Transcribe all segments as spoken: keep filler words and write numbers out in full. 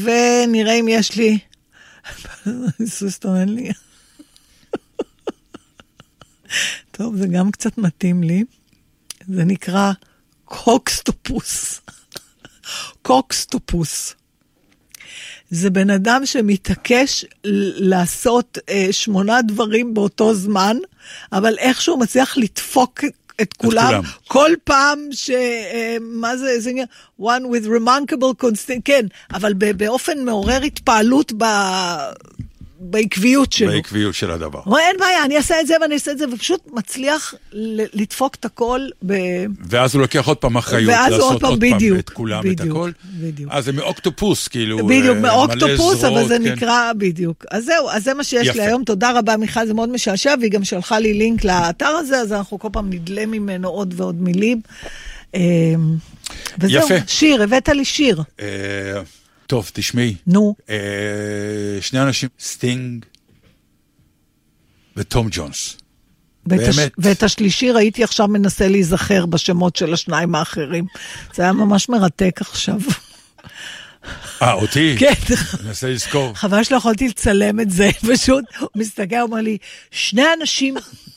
ונראה אם יש לי... סוסטון אין לי. טוב, זה גם קצת מתאים לי. זה נקרא קוקסטופוס. קוקסטופוס. זה בן אדם שמתעקש לעשות אה, שמונה דברים באותו זמן, אבל איכשהו מצליח לדפוק את כולם, כולם. כל פעם ש... אה, מה זה? זה one with remarkable constant, כן, אבל באופן מעורר התפעלות ב... בעקביות שלו. בעקביות של הדבר. אבל אין בעיה, אני אעשה את זה ואני אעשה את זה, ופשוט מצליח לדפוק את הכל. ב... ואז הוא לוקח עוד פעם אחריות, לעשות עוד פעם את כולם, את הכל. אז זה מאוקטופוס, כאילו. בדיוק, מאוקטופוס, אבל זה נקרא, בדיוק. אז זהו, אז זה מה שיש לי היום. תודה רבה, מיכל, זה מאוד משעשע, והיא גם שלחה לי לינק לאתר הזה, אז אנחנו כל פעם נדלה ממנו עוד ועוד מילים. וזהו, שיר, הבאת לי שיר. טוב, תשמעי. נו. שני אנשים, סטינג וטום ג'ונס. באמת. ואת השלישי ראיתי עכשיו מנסה להיזכר בשמות של השניים האחרים. זה היה ממש מרתק עכשיו. אה, אותי? כן. מנסה לזכור. חבל שלא יכולתי לצלם את זה, פשוט הוא מסתכל, הוא אומר לי, שני אנשים,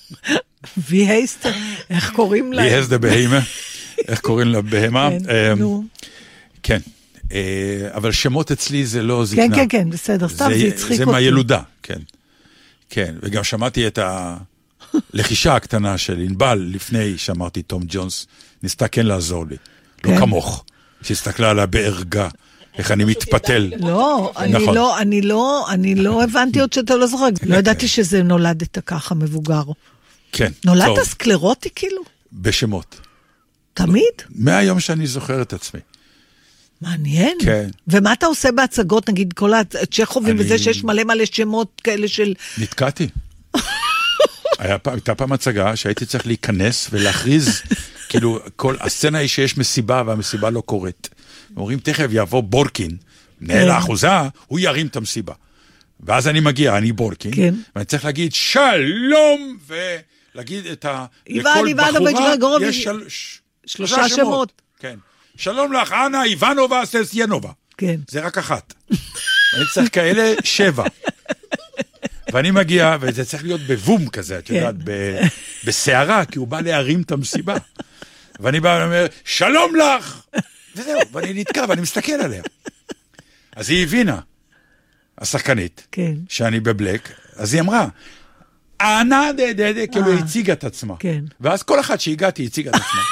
ויהסט, איך קוראים להם? ויהסט הבהימה. איך קוראים לה בהימה? כן, נו. כן. אבל שמות אצלי זה לא זקנה. כן, כן, כן, בסדר, סתם זה הצחיק אותי. זה מהילודה, כן. כן, וגם שמעתי את הלחישה הקטנה של אינבל, לפני שאמרתי תום ג'ונס, ניסתה כן לעזור לי. לא כמוך, שהסתכלה עליה בערגה, איך אני מתפתל. לא, אני לא, אני לא, אני לא הבנתי עוד שאתה לא זוכר. לא ידעתי שזה נולדת ככה מבוגר. כן. נולדת סקלרוטי כאילו? בשמות. תמיד? מהיום שאני זוכר את עצמי. מעניין. כן. ומה אתה עושה בהצגות, נגיד, כל הצ'כובים וזה שיש מלא מלא שמות כאלה של... נתקעתי. הייתה פעם הצגה שהייתי צריך להיכנס ולהכריז, כאילו, כל הסצנה היא שיש מסיבה והמסיבה לא קורית. אומרים, תכף יבוא בורקין, מנהל האחוזה, הוא ירים את המסיבה. ואז אני מגיע, אני בורקין, ואני צריך להגיד שלום, ולהגיד את ה... איוון, איוונוביץ' גרגורוביץ'. יש שלושה שמות. כן. שלום לך, אנה איוונובה ססטיאנובה. כן. זה רק אחת. אני צריך כאלה שבע. ואני מגיע, וזה צריך להיות בבום כזה, את יודעת, בסערה, כי הוא בא להרים את המסיבה. ואני בא ואומר, שלום לך! וזהו, ואני נתקע, ואני מסתכל עליה. אז היא הבינה, השחקנית, שאני בבלק, אז היא אמרה, אנה דה דה דה, כאילו היא הציגה את עצמה. ואז כל אחת שהגעתי, הציגה את עצמה.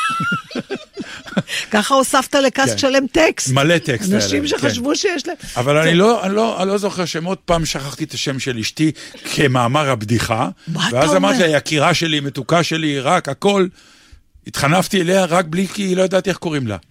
ככה הוספת לקאסט שלם טקסט. מלא טקסט. אנשים שחשבו שיש להם. אבל אני לא זוכר שמות, פעם שכחתי את השם של אשתי כמאמר הבדיחה, ואז אמרתי לה, יקירה שלי, מתוקה שלי, רק הכל, התחנפתי אליה רק בלי כי היא לא ידעתי איך קוראים לה.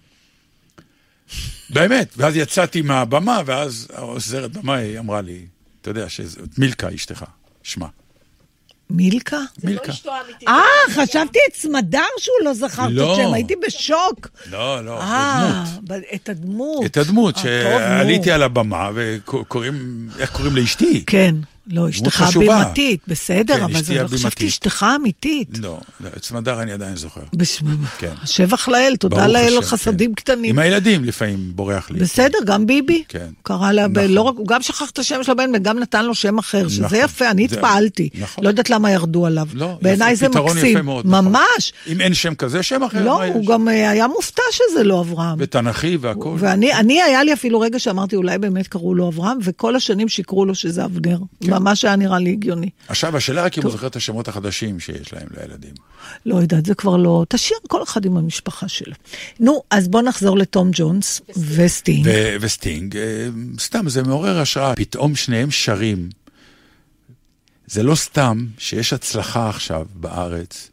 באמת. ואז יצאתי מהבמה, ואז העוזרת במה היא אמרה לי, אתה יודע, מילקה אשתך, שמה. מילקה? מילקה. אה, חשבתי את סמדר שהוא לא זכר את השם, הייתי בשוק. לא, לא, דמות. את הדמות. את הדמות, שעליתי על הבמה, וקוראים, איך קוראים לאשתי? כן. לא, אשתך בימתית, בסדר, אבל זה לא חשבתי אשתך אמיתית. לא, את סמדר אני עדיין זוכר. שבח לאל, תודה לאל על חסדים קטנים. עם הילדים לפעמים בורח לי. בסדר, גם ביבי. קרא לה, הוא גם שכח את השם של הבן, וגם נתן לו שם אחר, שזה יפה, אני התפעלתי. לא יודעת למה ירדו עליו. בעיניי זה מקסים. ממש. אם אין שם כזה, שם אחר. לא, הוא גם היה מופתע שזה לא אברהם. ותנכי והכל. ואני, היה לי אפילו רגע שאמרתי, אולי באמת קראו לו אברהם, וכל השנים שיקרו לו שזה אבנר. ממש היה נראה לי הגיוני. עכשיו, השאלה רק אם הוא זוכר את השמות החדשים שיש להם לילדים. לא יודעת, זה כבר לא... תשאיר כל אחד עם המשפחה שלו. נו, אז בוא נחזור לתום ג'ונס וסטינג. וסטינג, סתם, זה מעורר השראה. פתאום שניהם שרים. זה לא סתם שיש הצלחה עכשיו בארץ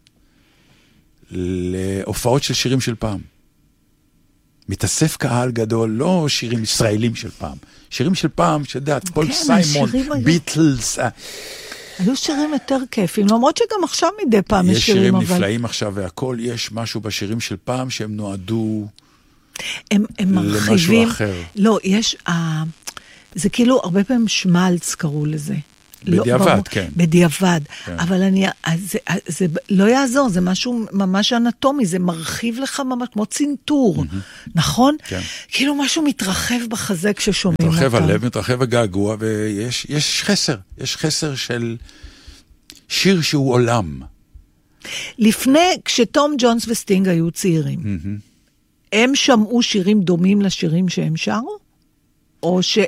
להופעות של שירים של פעם. מתאסף קהל גדול, לא שירים ישראלים של פעם. שירים של פעם, שדעת, פול סיימון, ביטלס. היו שירים יותר כיפים, למרות שגם עכשיו מדי פעם יש שירים, יש שירים נפלאים עכשיו, והכל יש משהו בשירים של פעם, שהם נועדו למשהו אחר. לא, יש, זה כאילו הרבה פעמים שמלץ קראו לזה. בדיעבד, לא, כן. בדיעבד. כן. אבל אני, זה, זה לא יעזור, זה משהו ממש אנטומי, זה מרחיב לך ממש כמו צינטור, mm-hmm. נכון? כן. כאילו משהו מתרחב בחזה כששומעים אותם. מתרחב הלב, מתרחב הגעגוע, ויש יש חסר, יש חסר של שיר שהוא עולם. לפני, כשתום ג'ונס וסטינג היו צעירים, mm-hmm. הם שמעו שירים דומים לשירים שהם שרו? או ש...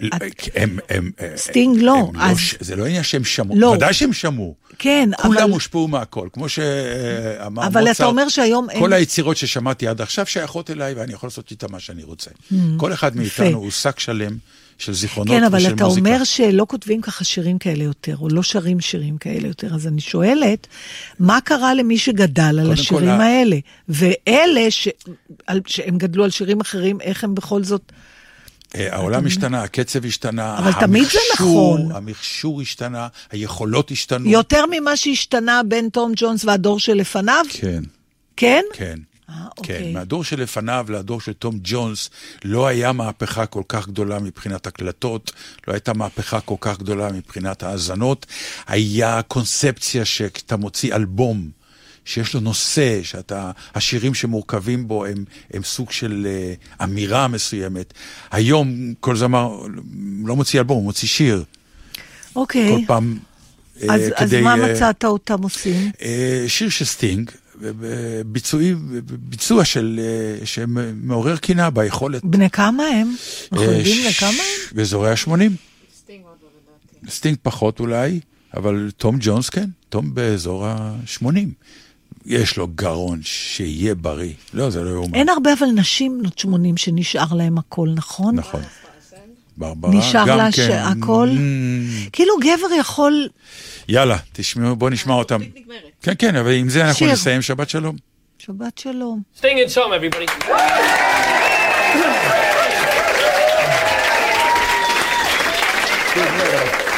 סטינג לא. זה לא עניין שהם שמעו, ודאי שהם שמעו. כן, אבל... כולם הושפעו מהכל, כמו שאמר מוצרט. אבל אתה אומר שהיום... כל היצירות ששמעתי עד עכשיו שייכות אליי, ואני יכול לעשות איתה מה שאני רוצה. כל אחד מאיתנו הוא שק שלם של זיכרונות ושל מוזיקה. כן, אבל אתה אומר שלא כותבים ככה שירים כאלה יותר, או לא שרים שירים כאלה יותר, אז אני שואלת, מה קרה למי שגדל על השירים האלה? ואלה שהם גדלו על שירים אחרים, איך הם בכל זאת... העולם השתנה, הקצב השתנה, אבל תמיד זה נכון. המכשור השתנה, היכולות השתנו. יותר ממה שהשתנה בין תום ג'ונס והדור שלפניו? כן. כן? כן. כן, מהדור שלפניו לדור של תום ג'ונס לא היה מהפכה כל כך גדולה מבחינת הקלטות, לא הייתה מהפכה כל כך גדולה מבחינת האזנות, היה קונספציה שאתה מוציא אלבום, שיש לו נושא, שאתה, השירים שמורכבים בו הם, הם סוג של uh, אמירה מסוימת. היום כל זמר לא מוציא אלבום, הוא מוציא שיר. אוקיי. כל פעם אז, uh, אז כדי... אז מה uh, מצאת אותם עושים? Uh, שיר של סטינג, ביצועי, ביצוע של, uh, שמעורר קינה ביכולת. בני כמה הם? אנחנו uh, יודעים לכמה הם? באזורי ה-שמונים. סטינג עוד לא לדעתי. סטינג פחות אולי, אבל תום ג'ונס כן, תום באזור ה-שמונים. יש לו גרון שיהיה בריא. לא, זה לא יאומן. אין הרבה אבל נשים בנות שמונים שנשאר להם הכל, נכון? נכון. ברברה, נשאר לה שהכל. כאילו גבר יכול... יאללה, תשמעו, בוא נשמע אותם. כן, כן, אבל עם זה אנחנו נסיים. שבת שלום. שבת שלום. Sing it song, everybody. Good